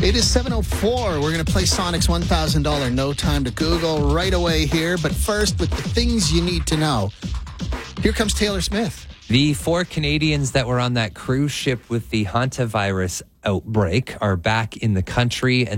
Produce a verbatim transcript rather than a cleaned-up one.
It is seven oh four. We're going to play Sonic's one thousand dollars No Time to Google right away here. But first, with the things you need to know, here comes Taylor Smith. The four Canadians that were on that cruise ship with the hantavirus outbreak are back in the country, and